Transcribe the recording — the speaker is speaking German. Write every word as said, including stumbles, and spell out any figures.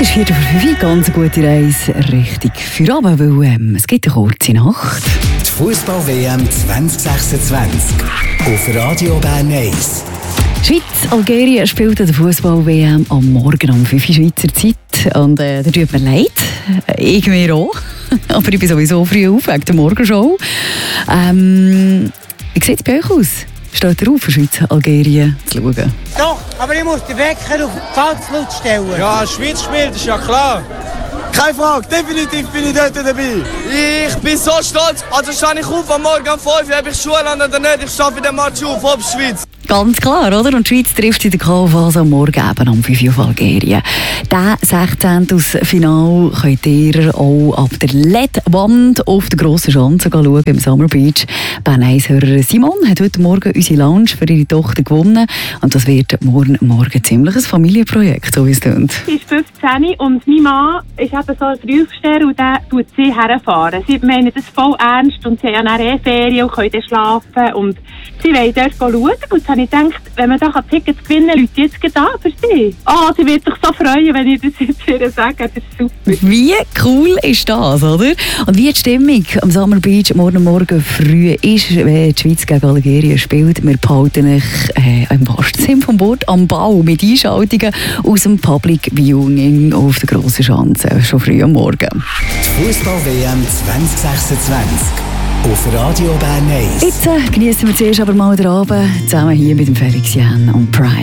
ist Viertel vor fünf, ganz eine gute Reise Richtung Feierabend, weil ähm, es gibt eine kurze Nacht. Die Fußball-W M zwanzig sechsundzwanzig auf Radio Bern eins. Schweiz-Algerien spielt an der Fußball-W M am Morgen um fünf Uhr Schweizer Zeit. Und äh, das tut mir leid. Ich mir auch. Aber ich bin sowieso früh auf, wegen der Morgenshow. Ähm, wie sieht es bei euch aus? Steht ihr auf, für Schweiz-Algerien zu schauen? Doch, aber ich muss den Wecker auf falsch laut stellen. Ja, Schweiz spielt, ist ja klar. Keine Frage, definitiv bin ich dort dabei. Ich bin so stolz. Also stehe ich auf am Morgen um fünf Uhr, ob ich Schule habe oder nicht. Ich schaffe den Match auf, ob Schweiz. Ganz klar, oder? Und die Schweiz trifft in der K O-Phase am Morgen eben um fünf Uhr auf Algerien. Der sechzehnten aus Final könnt ihr auch ab der L E D-Wand auf der grossen Schanze schauen im Summer Beach. Bern eins-Hörer Simon hat heute Morgen unsere Lounge für ihre Tochter gewonnen. Und das wird morgen Morgen ziemlich ein Familienprojekt, so wie es klingt. Sie ist fünfzehn und mein Mann ist eben so ein Frühaufsteher und der tut sie herfahren. Sie meinen das voll ernst und sie haben ja eh Ferien und können dann schlafen. Und sie wollen dort schauen. Und jetzt habe ich gedacht, wenn man da Tickets gewinnen kann, Leute jetzt gerade an für sie. Ah, sie wird sich so freuen, wenn ich das jetzt ihr sage. Das ist super. Wie cool ist das, oder? Und wie die Stimmung am Summer Beach morgen Morgen früh ist, wenn die Schweiz gegen Algerien spielt. Wir behalten euch äh, im wahrsten Sinne vom Wort am Bau mit Einschaltungen aus dem Public Viewing auf der grossen Schanze. Schon früh am Morgen. Die Fußball-W M zwanzig sechsundzwanzig auf Radio Bern eins. Jetzt äh, genießen wir zuerst aber mal den Abend zusammen hier mit dem Felix Jähn und Prime.